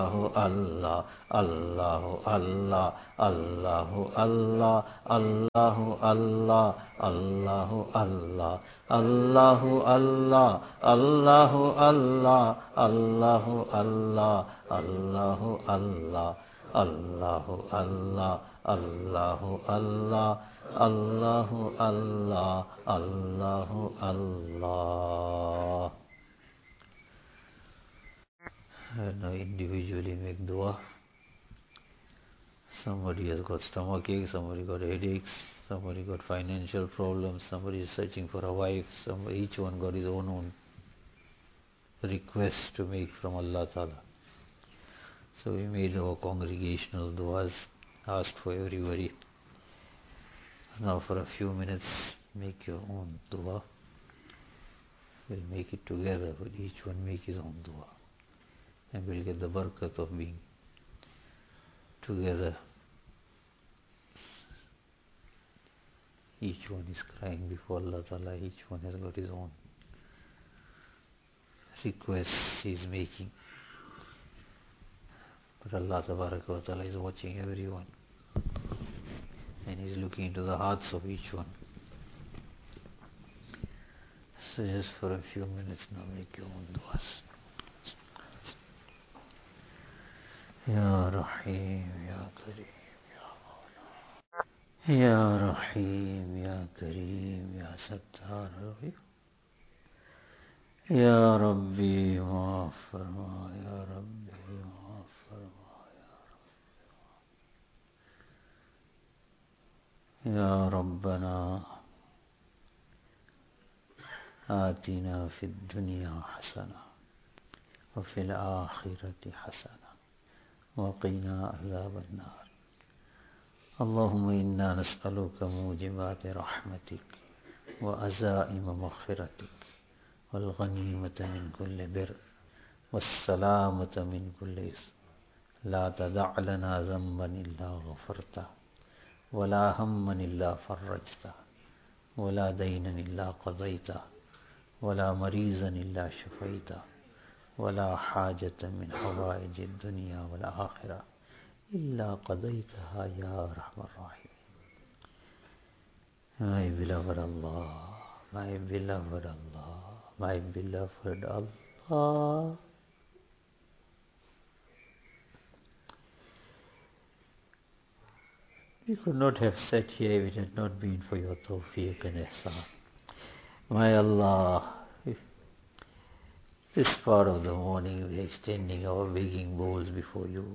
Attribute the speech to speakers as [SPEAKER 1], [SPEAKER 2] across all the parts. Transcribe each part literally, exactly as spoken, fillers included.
[SPEAKER 1] Allah, Allahu Allah, Allahu Allah, Allahu Allah, Allahu Allah, Allahu Allah, Allahu Allah, Allahu Allah, Allahu Allah, Allahu Allah, Allahu Allah, Allahu Allah, Allahu Allah. And now individually make dua. Somebody has got stomach aches, somebody got headaches, somebody got financial problems, somebody is searching for a wife, somebody, each one got his own own request to make from Allah Ta'ala. So we made our congregational duas, asked for everybody. Now for a few minutes, make your own dua. We'll make it together, but each one make his own dua. And we'll get the barakat of being together. Each one is crying before Allah Ta'ala, each one has got his own requests he's making. But Allah Ta'ala is watching everyone. And He's looking into the hearts of each one. So just for a few minutes now, make your own duas. Ya Rahim, Ya Kareem, Ya Mawla. Ya Rahim, Ya Kareem, Ya Sattar, Ya Rabbi, Maaf Farma, Ya Rabbi, Maaf Farma, Ya Rabbi. Ya Rabbana, Atina fid dunya hasana, wa fil akhirati hasana. وقنا عذاب النار اللهم إنا نسألك موجبات رحمتك وأزائم مغفرتك والغنيمة من كل بر والسلامة من كل إثم لا تدع لنا ذنبا إلا غفرته ولا هما إلا فرجته ولا دينا إلا قضيته ولا مريضا إلا شفيته ولا حاجة من حوائج الدنيا والآخرة إلا قضيتها يا أرحم الراحمين. My beloved Allah, my beloved Allah, my beloved Allah. We could not have sat here if it had not been for your tawfiq and ihsan. My Allah, this part of the morning we are extending our begging bowls before you.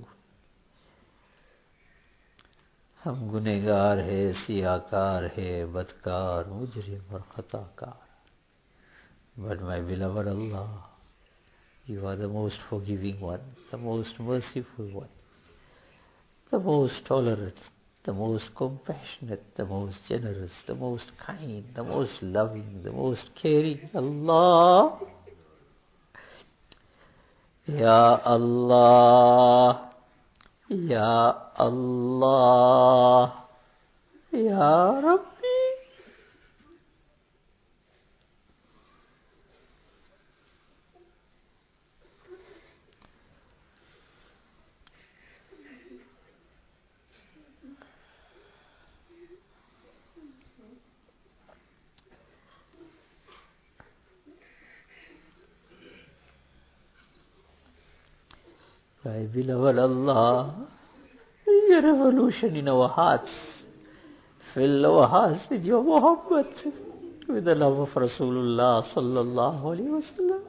[SPEAKER 1] हम गुनहगार है, सियाकार है, बदकार, मुजरिम और खताकार. But my beloved Allah, you are the most forgiving one, the most merciful one, the most tolerant, the most compassionate, the most generous, the most kind, the most loving, the most caring. Allah, Ya Allah, Ya Allah, Ya Rabbi. My beloved Allah, your revolution in our hearts. Fill our hearts with your Muhammad, with the love of Rasulullah sallallahu alaihi wasallam.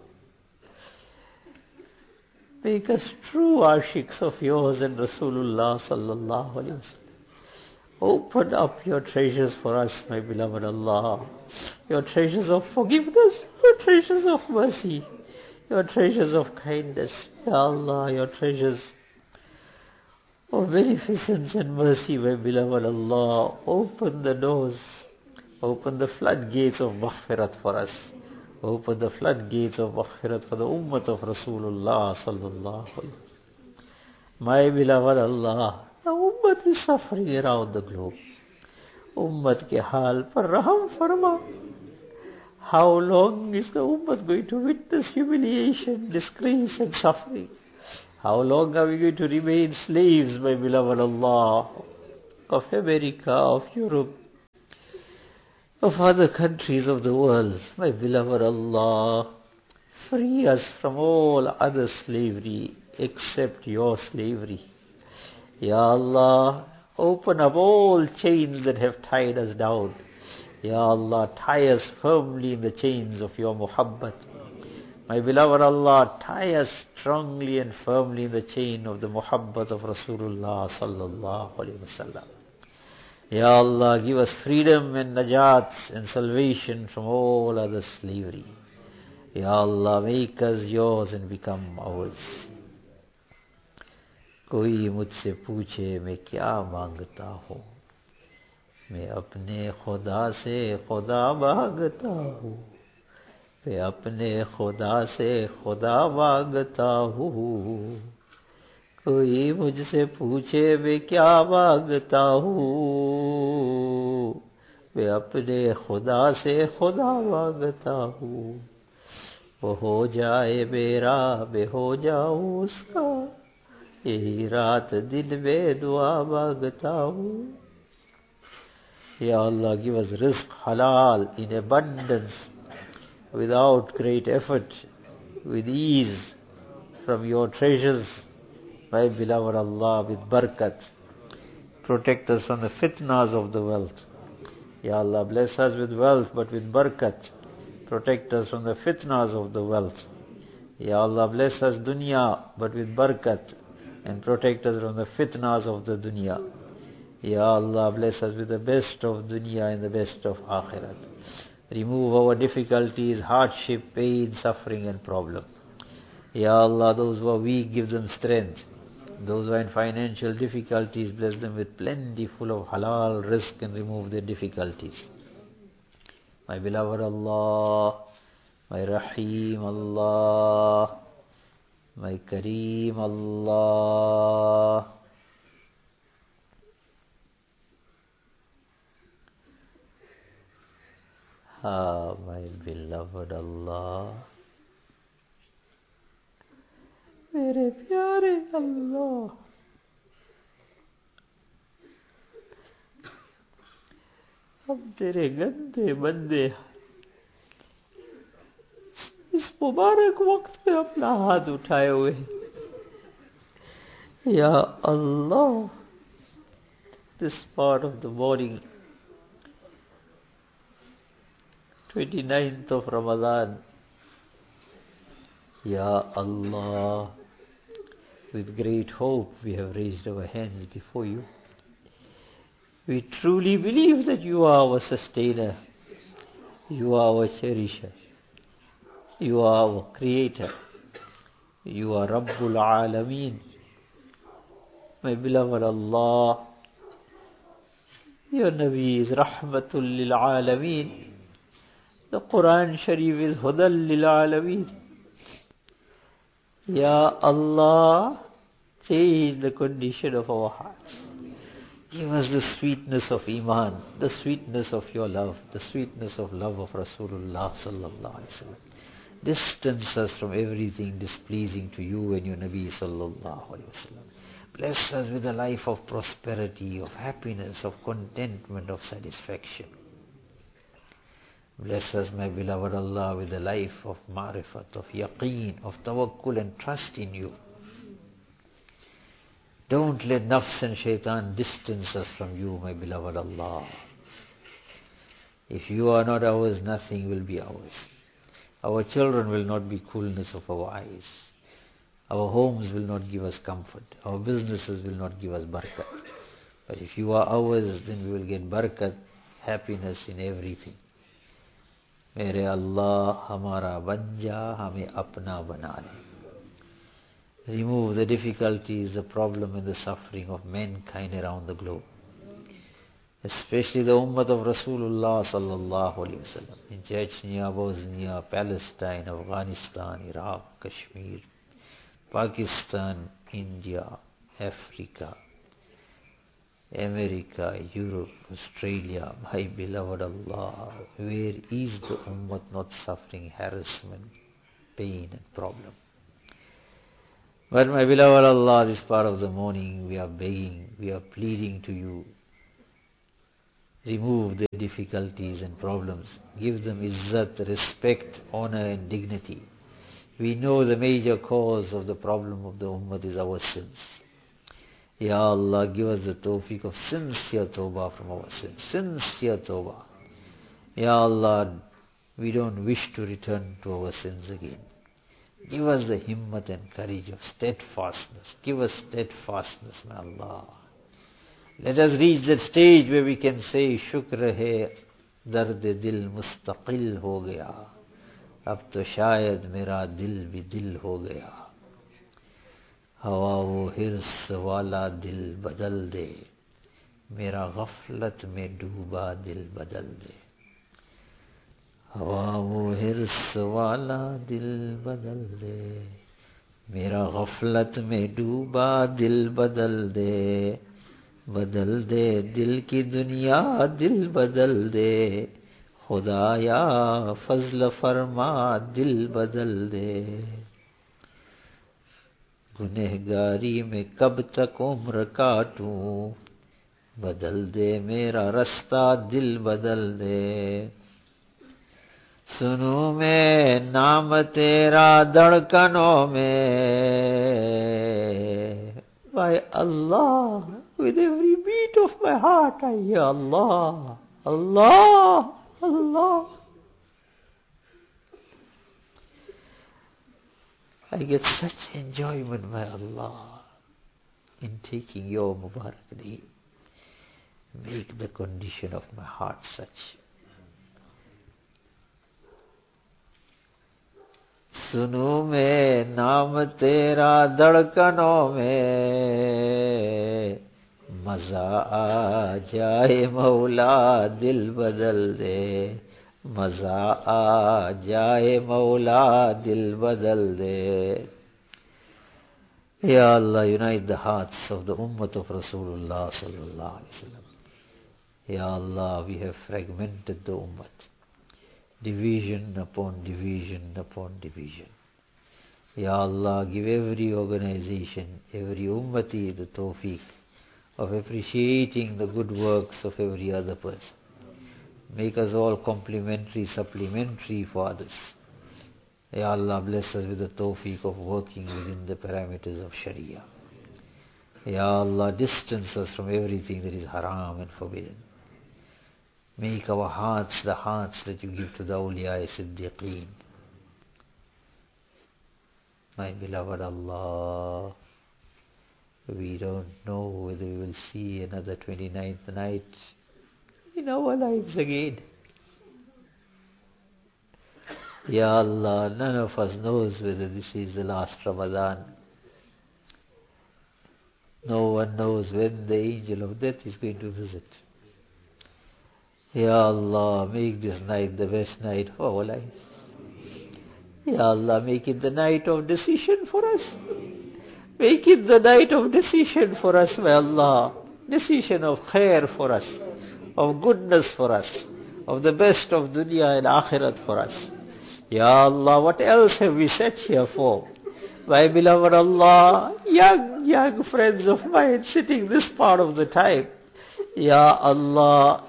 [SPEAKER 1] Make us true ashiqs of yours and Rasulullah sallallahu alaihi wasallam. Open up your treasures for us, my beloved Allah. Your treasures of forgiveness, your treasures of mercy, your treasures of kindness. Ya Allah, your treasures of beneficence and mercy, my beloved Allah. Open the doors, open the floodgates of maghfirat for us. Open the floodgates of maghfirat for the ummah of Rasulullah sallallahu alaihi wasallam. My beloved Allah, the ummah is suffering around the globe. Ummah ke hal par raham farma. How long is the ummah going to witness humiliation, disgrace and suffering? How long are we going to remain slaves, my beloved Allah, of America, of Europe, of other countries of the world? My beloved Allah, free us from all other slavery except your slavery. Ya Allah, open up all chains that have tied us down. Ya Allah, tie us firmly in the chains of your muhabbat. My beloved Allah, tie us strongly and firmly in the chain of the muhabbat of Rasulullah sallallahu alaihi wasallam. Ya Allah, give us freedom and najat and salvation from all other slavery. Ya Allah, make us yours and become ours. कोई मुझसे पूछे मैं क्या मांगता हूँ, मैं अपने खुदा से खुदा मांगता हूँ, मैं अपने खुदा से खुदा मांगता हूँ. कोई मुझसे पूछे मैं क्या मांगता हूँ, मैं अपने खुदा से खुदा मांगता हूँ. वो हो जाए मेरा मैं हो जाऊँ उसका, यही रात दिन में दुआ मांगता हूँ. Ya Allah, give us rizq halal in abundance, without great effort, with ease, from your treasures, my beloved Allah, with barakat. Protect us from the fitnas of the wealth. Ya Allah, bless us with wealth, but with barakat. Protect us from the fitnas of the wealth. Ya Allah, bless us dunya, but with barakat, and protect us from the fitnas of the dunya. Ya Allah, bless us with the best of dunya and the best of akhirat. Remove our difficulties, hardship, pain, suffering and problem. Ya Allah, those who are weak, give them strength. Those who are in financial difficulties, bless them with plenty full of halal rizq and remove their difficulties. My beloved Allah, my Rahim Allah, my Kareem Allah, ah, my beloved Allah, mere pyare Allah, हम तेरे गंदे बंदे इस मुबारक वक्त में अपना हाथ उठाए हुए. Ya Allah, this part of the morning, twenty-ninth of Ramadan, Ya Allah, with great hope we have raised our hands before you. We truly believe that you are our sustainer, you are our cherisher, you are our creator, you are Rabbul Alameen. My beloved Allah, your Nabi is Rahmatul Lil Alameen. The Quran Sharif is Hudal Lil Alameen. Ya Allah, change the condition of our hearts. Give us the sweetness of Iman, the sweetness of your love, the sweetness of love of Rasulullah sallallahu alaihi wasallam. Distance us from everything displeasing to you and your Nabi sallallahu alaihi wasallam. Bless us with a life of prosperity, of happiness, of contentment, of satisfaction. Bless us, my beloved Allah, with a life of ma'rifat, of yaqeen, of tawakkul and trust in you. Don't let nafs and shaitan distance us from you, my beloved Allah. If you are not ours, nothing will be ours. Our children will not be coolness of our eyes. Our homes will not give us comfort. Our businesses will not give us barakat. But if you are ours, then we will get barakat, happiness in everything. Mere Allah, hamara banja, hame apna bana le. Remove the difficulties, the problem and the suffering of mankind around the globe. Especially the ummah of Rasulullah sallallahu alaihi wasallam in Chechnya, Bosnia, Palestine, Afghanistan, Iraq, Kashmir, Pakistan, India, Africa, America, Europe, Australia. My beloved Allah, where is the ummah not suffering harassment, pain and problem? But my beloved Allah, this part of the morning, we are begging, we are pleading to you. Remove the difficulties and problems. Give them izzat, respect, honor and dignity. We know the major cause of the problem of the ummah is our sins. Ya Allah, give us the tawfiq of sincere tawbah from our sins. Sincere tawbah. Ya Allah, we don't wish to return to our sins again. Give us the himmat and courage of steadfastness. Give us steadfastness, my Allah. Let us reach that stage where we can say, Shukr hai, dard dil mustaqil ho gaya. Ab to shayad mera dil bhi dil ho gaya. Hawa wo hirs wala dil badal de. Mera ghaflat mein dooba dil badal de. हवा वो हिर्स वाला दिल बदल दे मेरा गफलत में डूबा दिल बदल दे बदल दे दिल की दुनिया दिल बदल दे खुदाया फजल फरमा दिल बदल दे गुनहगारी में कब तक उम्र काटूं बदल दे मेरा रास्ता दिल बदल दे सुनूं मैं नाम तेरा धड़कनों में by Allah, with every beat of my heart I hear Allah, Allah, Allah. I get such enjoyment, my Allah, in taking your Mubarak name. Make the condition of my heart such. सुनूं मैं नाम तेरा धड़कनों में मजा आ जाए मौला दिल बदल दे मजा आ जाए मौला दिल बदल दे Ya Allah, unite the hearts of the ummah of Rasulullah sallallahu alaihi wasallam. Ya Allah, we have fragmented the ummah. Division upon division upon division. Ya Allah, give every organization, every ummati the tawfiq of appreciating the good works of every other person. Make us all complementary, supplementary for others. Ya Allah, bless us with the tawfiq of working within the parameters of Sharia. Ya Allah, distance us from everything that is haram and forbidden. Make our hearts the hearts that you give to the awliya siddiqeen. My beloved Allah, we don't know whether we will see another twenty-ninth night in our lives again. Ya Allah, none of us knows whether this is the last Ramadan. No one knows when the angel of death is going to visit. Ya Allah, make this night the best night for our lives. Ya Allah, make it the night of decision for us. Make it the night of decision for us, my Allah. Decision of khair for us, of goodness for us, of the best of dunya and akhirat for us. Ya Allah, what else have we sat here for? My beloved Allah, young, young friends of mine sitting this part of the time. Ya Allah,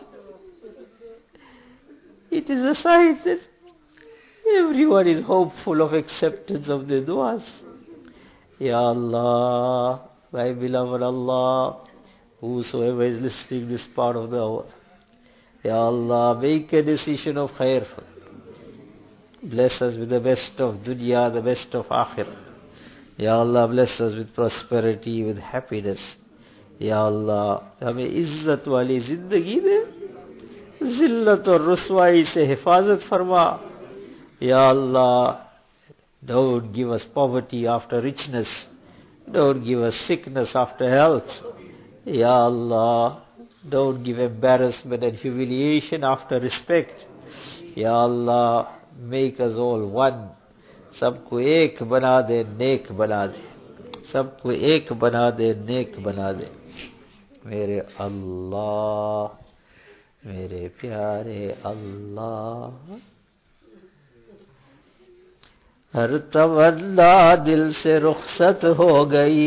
[SPEAKER 1] it is a sign that everyone is hopeful of acceptance of the du'as. Ya Allah, my beloved Allah, whosoever is listening this part of the hour, Ya Allah, make a decision of khair for them. Bless us with the best of dunya, the best of akhirah. Ya Allah, bless us with prosperity, with happiness. Ya Allah, hame izzat wali zindagi de, zillat aur ruswai se hifazat farma. Ya Allah, don't give us poverty after richness. Don't give us sickness after health. Ya Allah, don't give embarrassment and humiliation after respect. Ya Allah, make us all one. सबको एक बना दे, नेक बना दे. सबको एक बना दे, नेक बना दे. मेरे अल्लाह, मेरे प्यारे अल्लाह. हर तमन्ना दिल से रुखसत हो गई,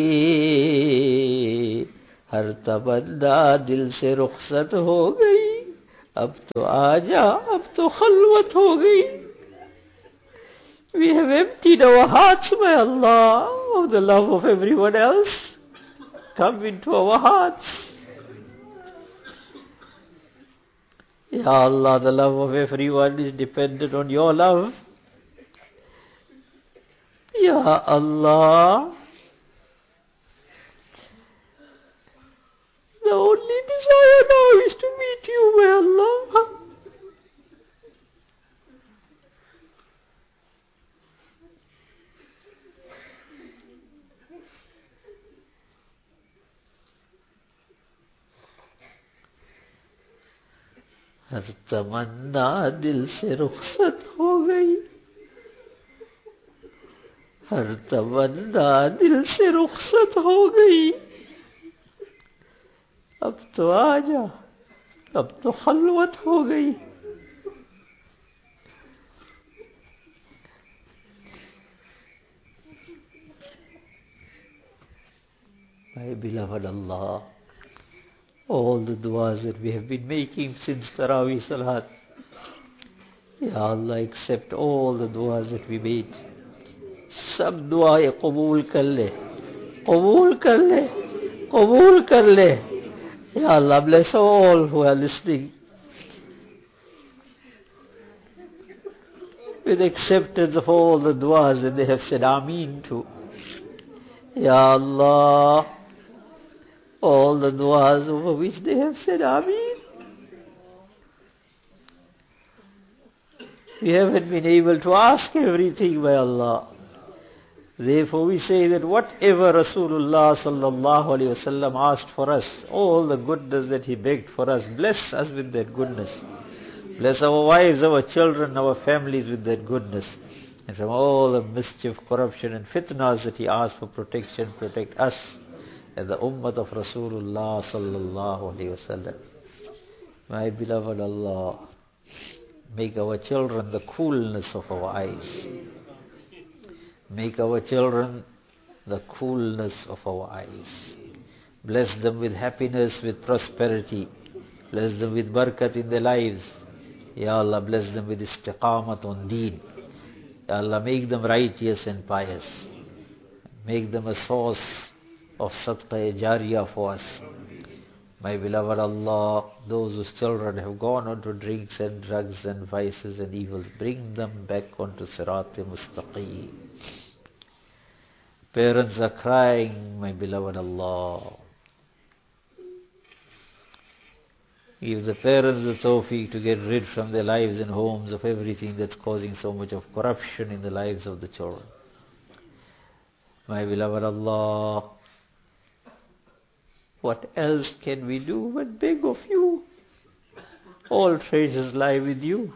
[SPEAKER 1] हर तमन्ना दिल से रुखसत हो गई, अब तो आजा, अब तो खलवत हो गई. We have emptied our hearts, my Allah, of the love of everyone else. Come into our hearts. Ya Allah, the love of everyone is dependent on your love. Ya Allah, the only desire now is to meet you, my Allah. हर तमन्ना दिल से रुखसत हो गई, हर तमन्ना दिल से रुखसत हो गई, अब तो आजा, अब तो खलवत हो गई. My beloved Allah, all the du'as that we have been making since Tarawih Salat, Ya Allah, accept all the du'as that we made. सब दुआएं कबूल कर ले, कबूल कर ले, कबूल कर ले. Ya Allah, bless all who are listening with acceptance of all the du'as that they have said Ameen to. Ya Allah, all the du'as over which they have said Ameen. We haven't been able to ask everything, by Allah. Therefore we say that whatever Rasulullah sallallahu alaihi wasallam asked for us, all the goodness that he begged for us, bless us with that goodness. Bless our wives, our children, our families with that goodness. And from all the mischief, corruption and fitnas that he asked for protection, protect us and the ummah of Rasulullah sallallahu alaihi wasallam. My beloved Allah, make our children the coolness of our eyes. Make our children the coolness of our eyes. Bless them with happiness, with prosperity. Bless them with barakat in their lives. Ya Allah, bless them with istiqamat on deen. Ya Allah, make them righteous and pious. Make them a source of sadqa jariyah for us. My beloved Allah, those whose children have gone on to drinks and drugs and vices and evils, bring them back onto Sirat-e-Mustaqim. Parents are crying, my beloved Allah. Give the parents the tawfiq to get rid from their lives and homes of everything that's causing so much of corruption in the lives of the children. My beloved Allah, what else can we do but beg of you? All treasures lie with you.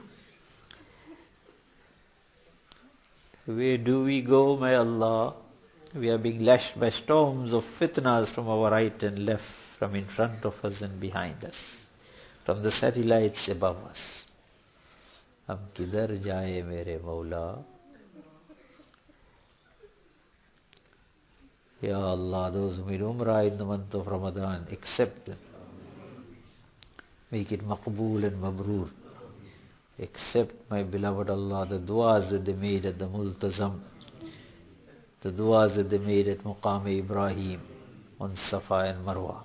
[SPEAKER 1] Where do we go, my Allah? We are being lashed by storms of fitnas from our right and left, from in front of us and behind us, from the satellites above us. Hum kidhar jaye mere Mawla? Ya Allah, those who made Umrah in the month of Ramadan, accept them. Make it maqbool and mabroor. Accept, my beloved Allah, the du'as that they made at the Multazam, the du'as that they made at Muqam Ibrahim on Safa and Marwa.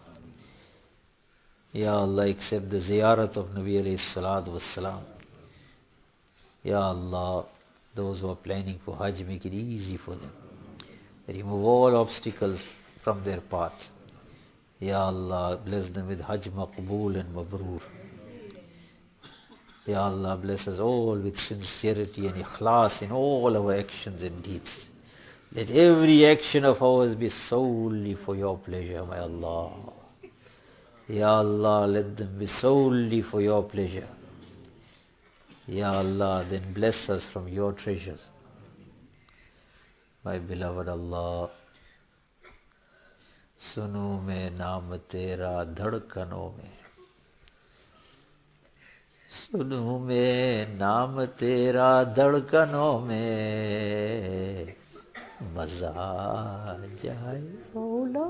[SPEAKER 1] Ya Allah, accept the ziyarat of Nabi alayhi salatu wassalam. Ya Allah, those who are planning for Hajj, make it easy for them. Remove all obstacles from their path. Ya Allah, bless them with Hajj maqbool and mabroor. Ya Allah, bless us all with sincerity and ikhlas in all our actions and deeds. Let every action of ours be solely for your pleasure, my Allah. Ya Allah, let them be solely for your pleasure. Ya Allah, then bless us from your treasures. My beloved Allah, सुनूं मैं नाम तेरा धड़कनों में, सुनूं मैं नाम तेरा धड़कनों में, मजा आ जाए मौला,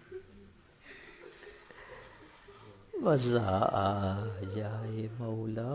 [SPEAKER 1] मजा आ जाए मौला।